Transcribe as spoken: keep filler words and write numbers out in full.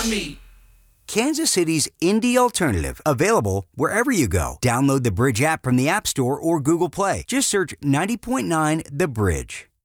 me. Kansas City's indie alternative, available wherever you go. Download the Bridge app from the App Store or Google Play. Just search ninety point nine The Bridge.